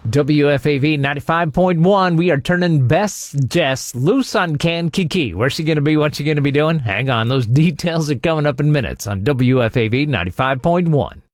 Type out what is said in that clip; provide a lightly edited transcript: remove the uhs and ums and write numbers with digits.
WFAV 95.1. We are turning Bess Jess loose on Kankakee. Where's she going to be? What's she going to be doing? Hang on. Those details are coming up in minutes on WFAV 95.1.